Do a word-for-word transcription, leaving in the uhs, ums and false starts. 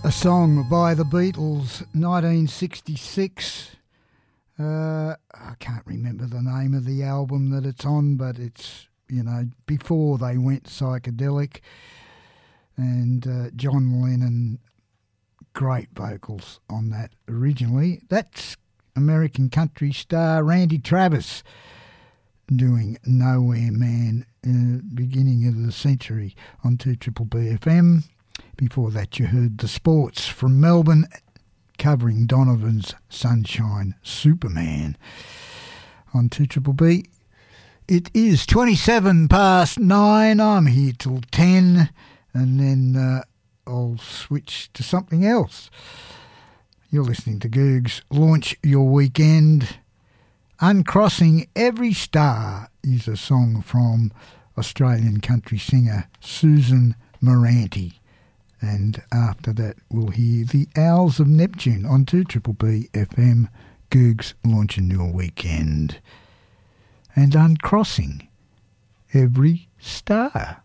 A song by the Beatles, nineteen sixty-six. Uh, I can't remember the name of the album that it's on, but it's, you know, before they went psychedelic. And uh, John Lennon, great vocals on that originally. That's American country star Randy Travis doing Nowhere Man, uh, beginning of the century on two Triple B F M. Before that you heard The Sports from Melbourne covering Donovan's Sunshine Superman on two Triple B. It is twenty-seven past nine. I'm here till ten, and then uh, I'll switch to something else. You're listening to Googs Launch Your Weekend. Uncrossing Every Star is a song from Australian country singer Susan Moranti. And after that, we'll hear the Owls of Neptune on two Triple B F M. Googs Launching Your Weekend. And Uncrossing Every Star.